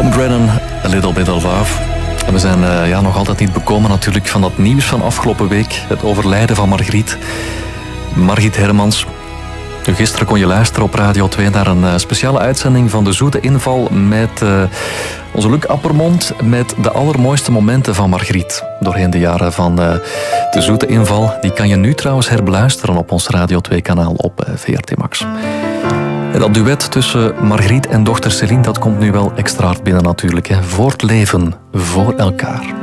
Tom Grennan, A Little Bit of Love. En we zijn nog altijd niet bekomen natuurlijk van dat nieuws van afgelopen week. Het overlijden van Margriet Hermans. Gisteren kon je luisteren op Radio 2 naar een speciale uitzending van De Zoete Inval met onze Luc Appermond met de allermooiste momenten van Margriet. Doorheen de jaren van De Zoete Inval. Die kan je nu trouwens herbeluisteren op ons Radio 2-kanaal op VRT Max. En dat duet tussen Margriet en dochter Céline, dat komt nu wel extra hard binnen natuurlijk. Hè. Voor het leven, voor elkaar.